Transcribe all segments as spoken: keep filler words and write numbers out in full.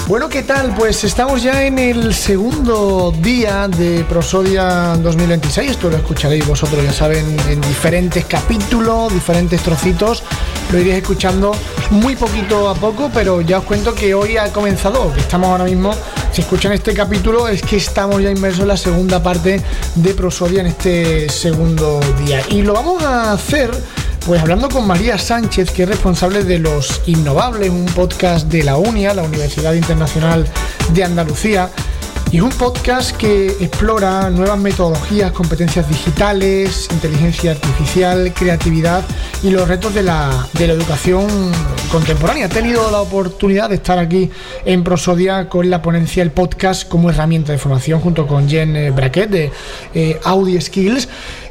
Bueno, ¿qué tal? Pues estamos ya en el segundo día de Prosodia dos mil veintiséis. Esto lo escucharéis vosotros, ya saben, en diferentes capítulos, diferentes trocitos. Lo iréis escuchando muy poquito a poco, pero ya os cuento que hoy ha comenzado, que estamos ahora mismo, si escuchan este capítulo, es que estamos ya inmersos en la segunda parte de Prosodia en este segundo día. Y lo vamos a hacer pues hablando con María Sánchez, que es responsable de Los Innovables, un podcast de la UNIA, la Universidad Internacional de Andalucía. Y es un podcast que explora nuevas metodologías, competencias digitales, inteligencia artificial, creatividad y los retos de la, de la educación contemporánea. He tenido la oportunidad de estar aquí en Prosodia con la ponencia del podcast como herramienta de formación junto con Jen Braquet de eh, Audi Skills.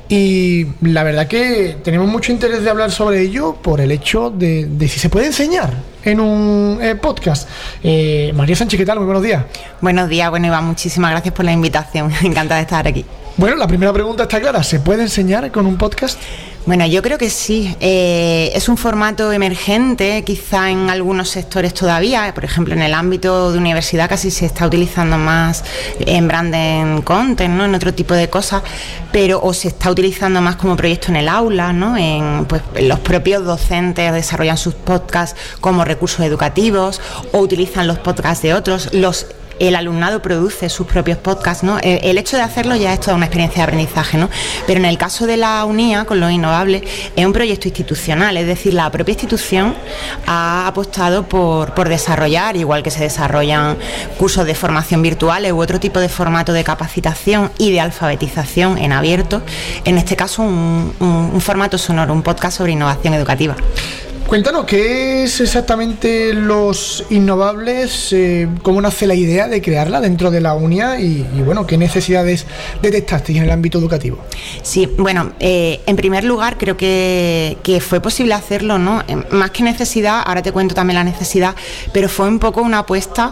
Y la verdad que tenemos mucho interés de hablar sobre ello por el hecho de, de si se puede enseñar en un eh, podcast. Eh, María Sánchez, ¿qué tal? Muy buenos días. Buenos días, bueno Iván, muchísimas gracias por la invitación. Encantada de estar aquí. Bueno, la primera pregunta está clara. ¿Se puede enseñar con un podcast? Bueno, yo creo que sí. Eh, es un formato emergente, quizá en algunos sectores todavía. Por ejemplo, en el ámbito de universidad casi se está utilizando más en branding content, ¿no? En otro tipo de cosas, pero o se está utilizando más como proyecto en el aula, ¿no? En, pues, los propios docentes desarrollan sus podcasts como recursos educativos o utilizan los podcasts de otros. Los El alumnado produce sus propios podcasts, ¿no? El hecho de hacerlo ya es toda una experiencia de aprendizaje, ¿no? Pero en el caso de la UNIA, con Los Innovables, es un proyecto institucional, es decir, la propia institución ha apostado por, por desarrollar, igual que se desarrollan cursos de formación virtuales u otro tipo de formato de capacitación y de alfabetización en abierto, en este caso un, un, un formato sonoro, un podcast sobre innovación educativa. Cuéntanos, ¿qué es exactamente Los Innovables? Eh, ¿Cómo nace la idea de crearla dentro de la UNIA? Y, y bueno, ¿qué necesidades detectasteis en el ámbito educativo? Sí, bueno, eh, en primer lugar creo que, que fue posible hacerlo, ¿no? Más que necesidad, ahora te cuento también la necesidad, pero fue un poco una apuesta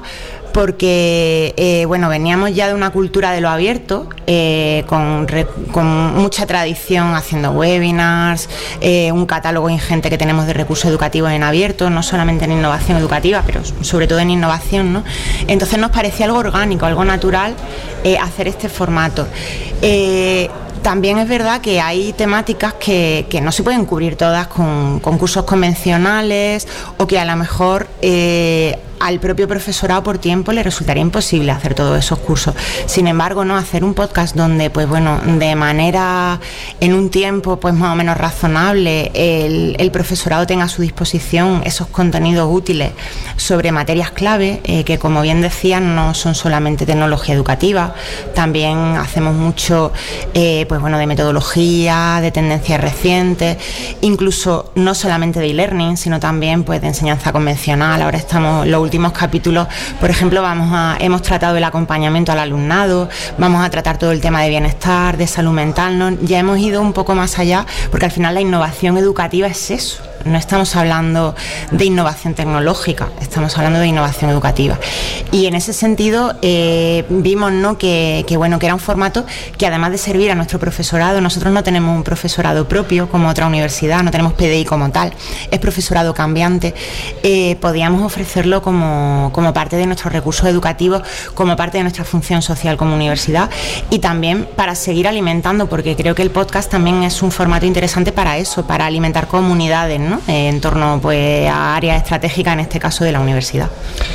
porque eh, bueno, veníamos ya de una cultura de lo abierto, eh, con, re, con mucha tradición haciendo webinars, eh, un catálogo ingente que tenemos de recursos educativos en abierto, no solamente en innovación educativa, pero sobre todo en innovación, ¿no? Entonces nos parecía algo orgánico, algo natural eh, hacer este formato. Eh, También es verdad que hay temáticas que, que no se pueden cubrir todas con, con cursos convencionales o que a lo mejor eh, al propio profesorado por tiempo le resultaría imposible hacer todos esos cursos. Sin embargo, no hacer un podcast donde, pues bueno, de manera, en un tiempo pues más o menos razonable, el, el profesorado tenga a su disposición esos contenidos útiles sobre materias clave, eh, que como bien decían, no son solamente tecnología educativa, también hacemos mucho eh, pues bueno, de metodología, de tendencias recientes, incluso no solamente de e-learning, sino también pues de enseñanza convencional. Ahora estamos, los últimos capítulos, por ejemplo, vamos a, hemos tratado el acompañamiento al alumnado, vamos a tratar todo el tema de bienestar, de salud mental, ¿no? Ya hemos ido un poco más allá, porque al final la innovación educativa es eso. No estamos hablando de innovación tecnológica, estamos hablando de innovación educativa. Y en ese sentido eh, vimos, ¿no?, que, que, bueno, que era un formato que, además de servir a nuestro profesorado, nosotros no tenemos un profesorado propio como otra universidad, no tenemos P D I como tal, es profesorado cambiante, eh, podíamos ofrecerlo como, como parte de nuestros recursos educativos, como parte de nuestra función social como universidad, y también para seguir alimentando, porque creo que el podcast también es un formato interesante para eso, para alimentar comunidades, ¿no?, en torno pues a áreas estratégicas, en este caso de la universidad.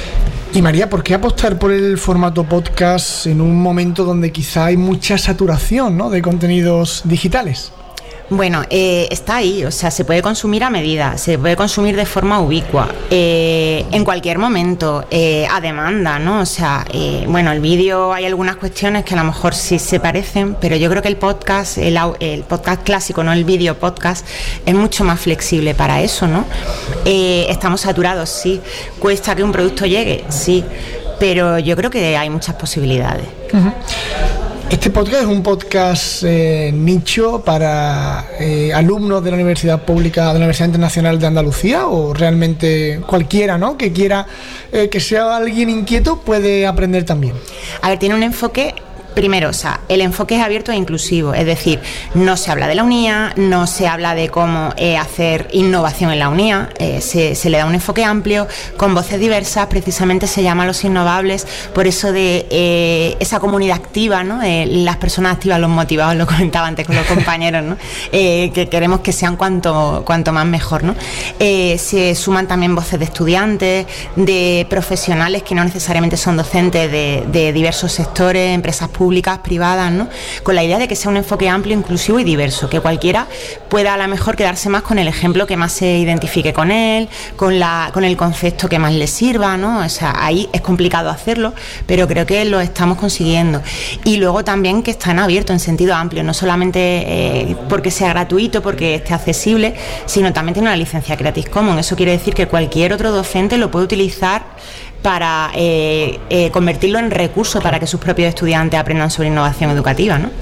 Y María, ¿por qué apostar por el formato podcast en un momento donde quizá hay mucha saturación, ¿no?, de contenidos digitales? Bueno, eh, está ahí, o sea, se puede consumir a medida, se puede consumir de forma ubicua, eh, en cualquier momento, eh, a demanda, ¿no? O sea, eh, bueno, el vídeo hay algunas cuestiones que a lo mejor sí se parecen, pero yo creo que el podcast, el, el podcast clásico, no el vídeo podcast, es mucho más flexible para eso, ¿no? Eh, estamos saturados, sí. Cuesta que un producto llegue, sí, pero yo creo que hay muchas posibilidades. Uh-huh. Este podcast es un podcast eh, nicho para eh, alumnos de la Universidad Pública, de la Universidad Internacional de Andalucía, o realmente cualquiera, ¿no?, que quiera, eh, que sea alguien inquieto, puede aprender también. A ver, tiene un enfoque primero, o sea, el enfoque es abierto e inclusivo, es decir, no se habla de la UNIA, no se habla de cómo eh, hacer innovación en la UNIA, eh, se, se le da un enfoque amplio, con voces diversas, precisamente se llama Los Innovables, por eso de eh, esa comunidad activa, ¿no? Eh, las personas activas, los motivados, lo comentaba antes con los compañeros, ¿no? Eh, que queremos que sean cuanto, cuanto más mejor, ¿no? Eh, se suman también voces de estudiantes, de profesionales que no necesariamente son docentes, de, de diversos sectores, empresas públicas, privadas, ¿no? Con la idea de que sea un enfoque amplio, inclusivo y diverso, que cualquiera pueda a lo mejor quedarse más con el ejemplo que más se identifique con él, con, la, con el concepto que más le sirva, ¿no? O sea, ahí es complicado hacerlo, pero creo que lo estamos consiguiendo. Y luego también que están abiertos en sentido amplio, no solamente eh, porque sea gratuito, porque esté accesible, sino también tiene una licencia Creative Commons. Eso quiere decir que cualquier otro docente lo puede utilizar para eh, eh, convertirlo en recurso para que sus propios estudiantes aprendan sobre innovación educativa, ¿no?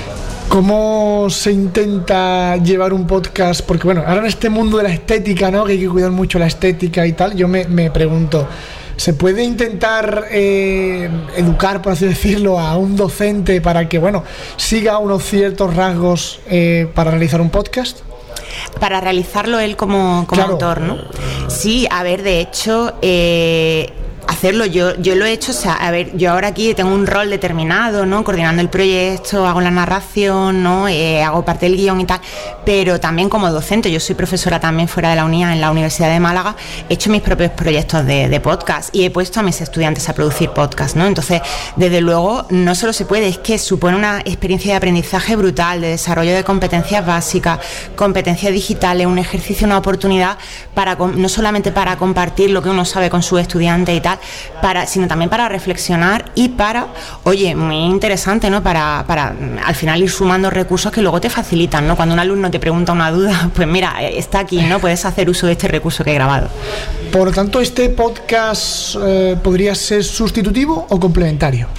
¿Cómo se intenta llevar un podcast? Porque bueno, ahora en este mundo de la estética, ¿no? Que hay que cuidar mucho la estética y tal, yo me, me pregunto, ¿se puede intentar eh, educar, por así decirlo, a un docente para que, bueno, siga unos ciertos rasgos eh, para realizar un podcast? Para realizarlo él como, como claro. autor, ¿no? Sí, a ver, de hecho, eh, hacerlo yo yo lo he hecho, o sea, a ver, yo ahora aquí tengo un rol determinado, ¿no? Coordinando el proyecto, hago la narración, ¿no? Eh, hago parte del guión y tal, pero también como docente, yo soy profesora también fuera de la UNIA en la Universidad de Málaga, he hecho mis propios proyectos de, de podcast y he puesto a mis estudiantes a producir podcast, ¿no? Entonces, desde luego, no solo se puede, es que supone una experiencia de aprendizaje brutal, de desarrollo de competencias básicas, competencias digitales, un ejercicio, una oportunidad para, no solamente para compartir lo que uno sabe con sus estudiantes y tal, para, sino también para reflexionar y para, oye, muy interesante, ¿no? Para, para al final ir sumando recursos que luego te facilitan, ¿no? Cuando un alumno te pregunta una duda, pues mira, está aquí, ¿no? Puedes hacer uso de este recurso que he grabado. Por lo tanto, ¿este podcast eh, podría ser sustitutivo o complementario?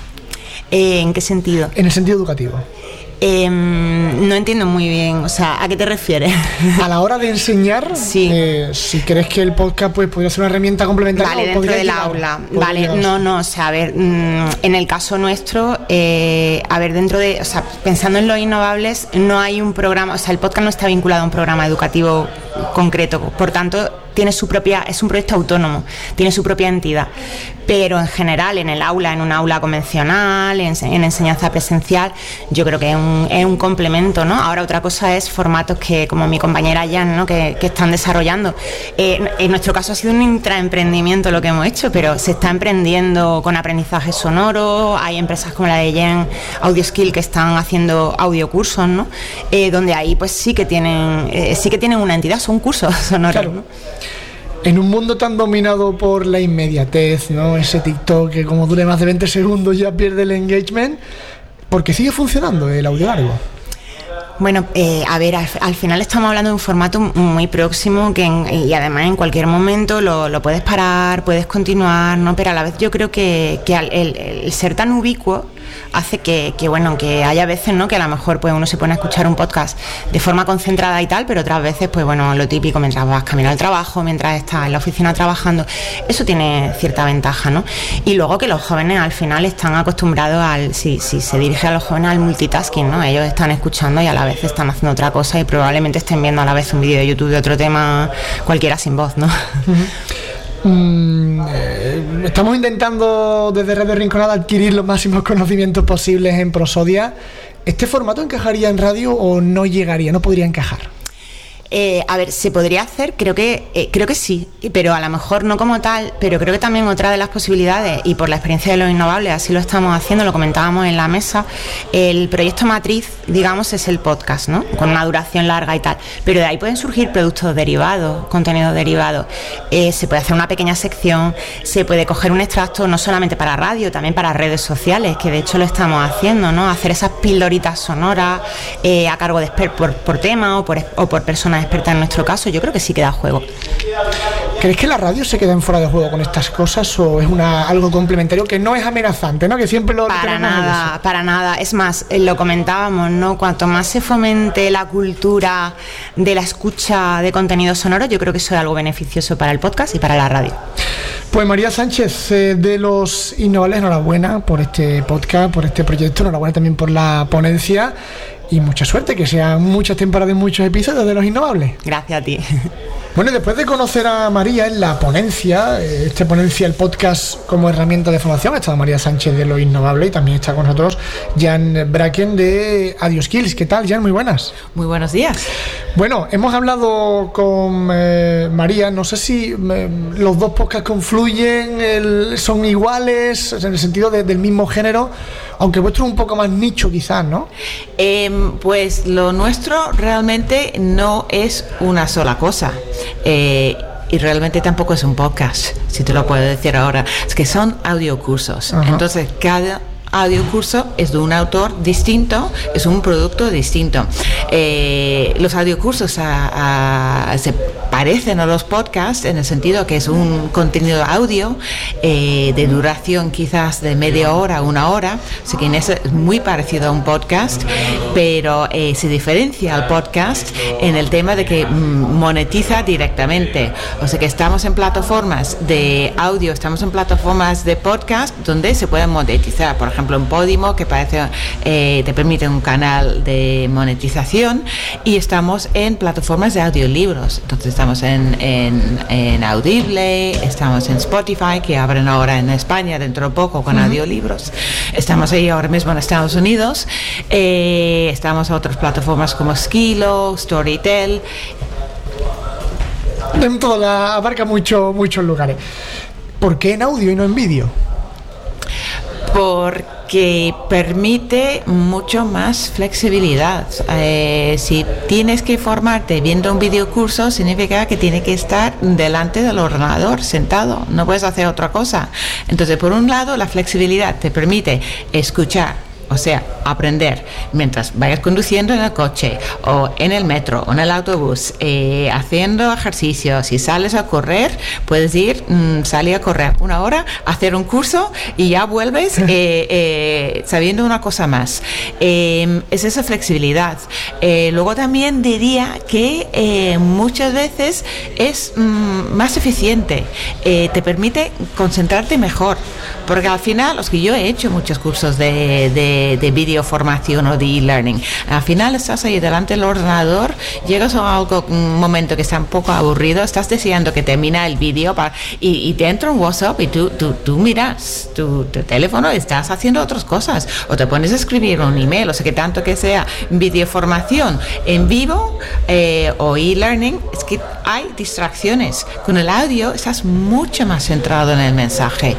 Eh, ¿En qué sentido? En el sentido educativo. Eh, no entiendo muy bien, o sea, ¿a qué te refieres? A la hora de enseñar, sí. eh, si crees que el podcast pues podría ser una herramienta complementaria. Vale, dentro del llegar, aula. Vale, llegar. no, no, o sea, a ver, mmm, en el caso nuestro, eh, a ver, dentro de, o sea, pensando en los innovables, no hay un programa, o sea, el podcast no está vinculado a un programa educativo concreto, por tanto, tiene su propia, es un proyecto autónomo, tiene su propia entidad, pero en general en el aula, en un aula convencional, en, en enseñanza presencial, yo creo que es un, es un complemento, ¿no? Ahora otra cosa es formatos que, como mi compañera Jan, ¿no? que, que están desarrollando. Eh, en nuestro caso ha sido un intraemprendimiento lo que hemos hecho, pero se está emprendiendo con aprendizaje sonoro, hay empresas como la de Jan Audio Skill que están haciendo audiocursos, ¿no? Eh, donde ahí pues sí que tienen, eh, sí que tienen una entidad, son cursos sonoros, claro. ¿no? En un mundo tan dominado por la inmediatez, ¿no? Ese TikTok que como dure más de veinte segundos ya pierde el engagement, ¿por qué sigue funcionando el audio largo? Bueno, eh, a ver, al, al final estamos hablando de un formato muy próximo que en, y además en cualquier momento lo, lo puedes parar, puedes continuar, ¿no? Pero a la vez yo creo que, que el, el ser tan ubicuo hace que, que, bueno, que haya veces, ¿no? Que a lo mejor pues uno se pone a escuchar un podcast de forma concentrada y tal, pero otras veces, pues bueno, lo típico mientras vas camino al trabajo, mientras estás en la oficina trabajando, eso tiene cierta ventaja, ¿no? Y luego que los jóvenes al final están acostumbrados al, si, si se dirige a los jóvenes al multitasking, ¿no? Ellos están escuchando y a la vez están haciendo otra cosa y probablemente estén viendo a la vez un vídeo de YouTube de otro tema, cualquiera sin voz, ¿no? Uh-huh. Mm, eh, estamos intentando desde Red de Rinconada adquirir los máximos conocimientos posibles en Prosodia. ¿Este formato encajaría en radio o no llegaría, no podría encajar? Eh, a ver, se podría hacer, creo que eh, creo que sí, pero a lo mejor no como tal, pero creo que también otra de las posibilidades, y por la experiencia de los innovables, así lo estamos haciendo, lo comentábamos en la mesa, el proyecto matriz, digamos, es el podcast, ¿no? Con una duración larga y tal, pero de ahí pueden surgir productos derivados, contenidos derivados, eh, se puede hacer una pequeña sección, se puede coger un extracto no solamente para radio, también para redes sociales, que de hecho lo estamos haciendo, ¿no? Hacer esas pildoritas sonoras eh, a cargo de expertos por, por tema o por, o por personas experta en nuestro caso, yo creo que sí queda juego. ¿Crees que la radio se queda en fuera de juego con estas cosas o es una algo complementario que no es amenazante, ¿no? Que siempre lo para nada, eso. para nada. Es más, lo comentábamos, ¿no? Cuanto más se fomente la cultura de la escucha de contenido sonoro, yo creo que eso es algo beneficioso para el podcast y para la radio. Pues María Sánchez, eh, de Los Innovables, enhorabuena por este podcast, por este proyecto, enhorabuena también por la ponencia y mucha suerte, que sean muchas temporadas y muchos episodios de Los Innovables. Gracias a ti. Bueno, y después de conocer a María en la ponencia, eh, este ponencia, el podcast como herramienta de formación, ha estado María Sánchez de Lo Innovable y también está con nosotros Jan Bracken de AudioSkills. ¿Qué tal, Jan? Muy buenas. Muy buenos días. Bueno, hemos hablado con eh, María, no sé si eh, los dos podcasts confluyen, el, son iguales, en el sentido de, del mismo género, aunque vuestro es un poco más nicho quizás, ¿no? Eh, pues lo nuestro realmente no es una sola cosa. Eh, y realmente tampoco es un podcast, si te lo puedo decir ahora. Es que son audiocursos. Ajá. Entonces, cada audiocurso es de un autor distinto, es un producto distinto. Eh, los audiocursos a, a, se parecen a los podcasts en el sentido que es un contenido audio eh, de duración quizás de media hora, una hora, así que en eso es muy parecido a un podcast, pero eh, se diferencia al podcast en el tema de que mm, monetiza directamente. O sea que estamos en plataformas de audio, estamos en plataformas de podcast donde se pueden monetizar. Por ejemplo, en Podimo, que parece eh, te permite un canal de monetización, y estamos en plataformas de audiolibros. Entonces estamos en, en, en Audible, estamos en Spotify, que abren ahora en España dentro de poco con uh-huh. audiolibros. Estamos ahí ahora mismo en Estados Unidos. Eh, estamos en otras plataformas como Skilo, Storytel. En toda, abarca mucho, muchos lugares. ¿Por qué en audio y no en vídeo? Porque permite mucho más flexibilidad. Eh, si tienes que formarte viendo un videocurso, significa que tienes que estar delante del ordenador, sentado, no puedes hacer otra cosa. Entonces, por un lado, la flexibilidad te permite escuchar, o sea, aprender mientras vayas conduciendo en el coche o en el metro o en el autobús, eh, haciendo ejercicio. Si sales a correr, puedes ir, mmm, salir a correr una hora, hacer un curso y ya vuelves eh, eh, sabiendo una cosa más. Eh, es esa flexibilidad. Eh, luego también diría que eh, muchas veces es mmm, más eficiente, eh, te permite concentrarte mejor, porque al final, los que yo he hecho muchos cursos de, de de videoformación o de e-learning, al final estás ahí delante del ordenador, llegas a algo, un momento que está un poco aburrido, estás deseando que termine el vídeo para, y, y te entra un WhatsApp y tú, tú, tú miras tu, tu teléfono y estás haciendo otras cosas, o te pones a escribir un email. O sea que tanto que sea videoformación en vivo eh, o e-learning, es que hay distracciones. Con el audio estás mucho más centrado en el mensaje.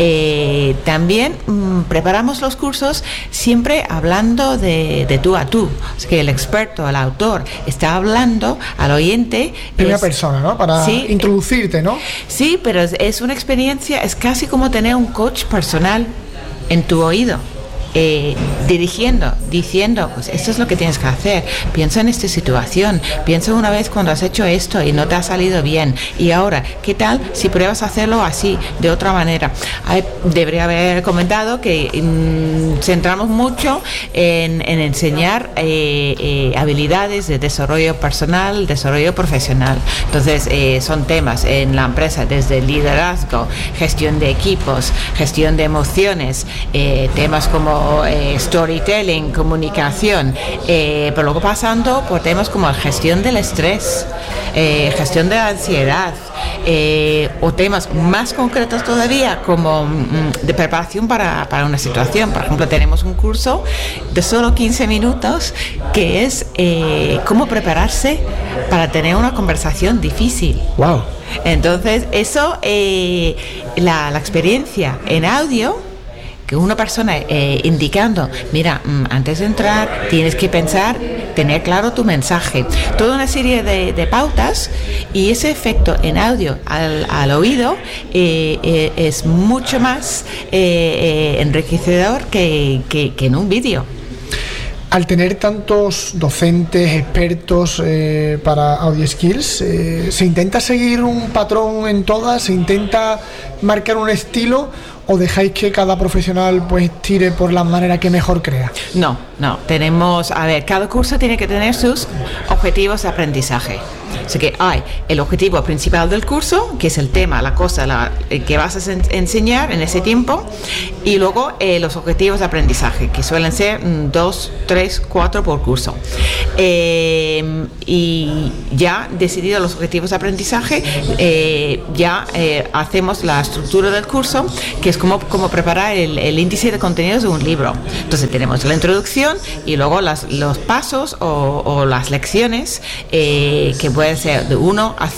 Eh, también mmm, preparamos los cursos siempre hablando de, de tú a tú. Es que el experto, el autor, está hablando al oyente. Primera es, persona, ¿no? Para sí, introducirte, ¿no? Sí, pero es, es una experiencia, es casi como tener un coach personal en tu oído. Eh, dirigiendo, diciendo, pues esto es lo que tienes que hacer, piensa en esta situación, piensa una vez cuando has hecho esto y no te ha salido bien, y ahora, ¿qué tal si pruebas a hacerlo así, de otra manera? Ay, debería haber comentado que mmm, centramos mucho en, en enseñar eh, eh, habilidades de desarrollo personal, desarrollo profesional. Entonces eh, son temas en la empresa desde liderazgo, gestión de equipos, gestión de emociones, eh, temas como Eh, storytelling, comunicación, eh, pero luego pasando por temas como gestión del estrés, eh, gestión de la ansiedad, eh, o temas más concretos todavía como mm, de preparación para, para una situación. Por ejemplo, tenemos un curso de solo quince minutos que es eh, cómo prepararse para tener una conversación difícil. Wow. Entonces, eso, eh, la, la experiencia en audio, que una persona eh, indicando, mira, mmm, antes de entrar tienes que pensar, tener claro tu mensaje, toda una serie de, de pautas, y ese efecto en audio al, al oído eh, eh, es mucho más eh, eh, enriquecedor que, que, que en un vídeo. Al tener tantos docentes, expertos eh, para AudioSkills, eh, ¿se intenta seguir un patrón en todas? ¿Se intenta marcar un estilo? ¿O dejáis que cada profesional pues tire por la manera que mejor crea? No, no. Tenemos, a ver, cada curso tiene que tener sus objetivos de aprendizaje. O sea que hay el objetivo principal del curso, que es el tema, la cosa la, que vas a en, enseñar en ese tiempo, y luego eh, los objetivos de aprendizaje, que suelen ser mm, dos, tres, cuatro por curso. Eh, y ya decidido los objetivos de aprendizaje, eh, ya eh, hacemos la estructura del curso, que es como, como preparar el, el índice de contenidos de un libro. Entonces tenemos la introducción y luego las, los pasos o, o las lecciones, eh, que pueden ser de uno a